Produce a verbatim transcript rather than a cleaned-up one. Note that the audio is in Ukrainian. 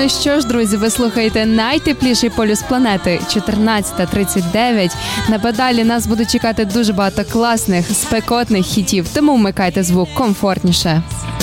Ну що ж, друзі, ви слухаєте найтепліший полюс планети, чотирнадцята тридцять дев'ять. На педалі нас буде чекати дуже багато класних, спекотних хітів, тому вмикайте звук комфортніше.